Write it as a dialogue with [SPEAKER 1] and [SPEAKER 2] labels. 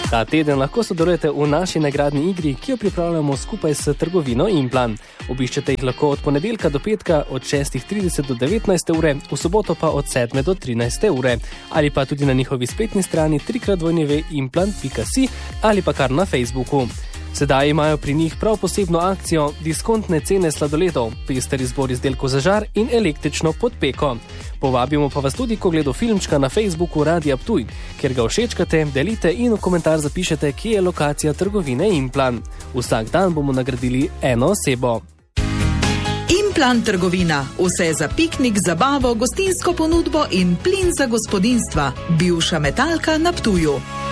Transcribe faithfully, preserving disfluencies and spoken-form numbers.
[SPEAKER 1] Ta teden lahko sodelujete v naši nagradni igri, ki jo pripravljamo skupaj s trgovino Implan. Obiščete jih lahko od ponedeljka do petka od šestih trideset do devetnajste ure, v soboto pa od sedme do trinajste ure. Ali pa tudi na njihovi spletni strani tri krat dvojni ve implant pika si ali pa kar na Facebooku. Sedaj imajo pri njih prav posebno akcijo diskontne cene sladoledov, pester izbor izdelkov za žar in električno podpeko. Povabimo pa vas tudi k ogledu filmčka na Facebooku Radia Ptuj, kjer ga všečkate, delite in v komentar zapišete, kje je lokacija trgovine Implan. Vsak dan bomo nagradili eno osebo.
[SPEAKER 2] Implan trgovina. Vse za piknik, zabavo, gostinsko ponudbo in plin za gospodinjstva. Bivša Metalka na Ptuju.